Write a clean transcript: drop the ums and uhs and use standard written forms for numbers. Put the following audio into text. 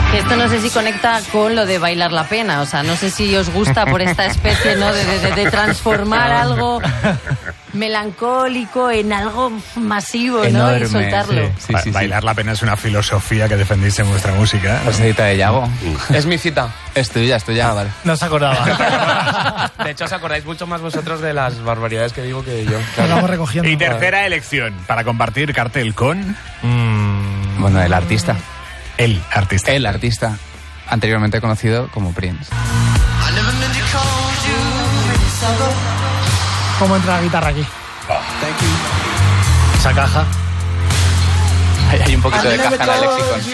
Que esto no sé si conecta con lo de bailar la pena, o sea, no sé si os gusta por esta especie, ¿no? de transformar algo melancólico en algo masivo, ¿no? Enorme, Y soltarlo. sí. Bailar la pena es una filosofía que defendéis en vuestra música. La cita de Yago. Es mi cita. Es tuya. Vale. No se acordaba. De hecho, os acordáis mucho más vosotros de las barbaridades que digo que yo. Lo vamos recogiendo. Y tercera elección, para compartir cartel con... Bueno, el artista. El artista. El artista, anteriormente conocido como Prince. ¿Cómo entra la guitarra aquí? Esa caja. Hay un poquito de caja en el lexicon.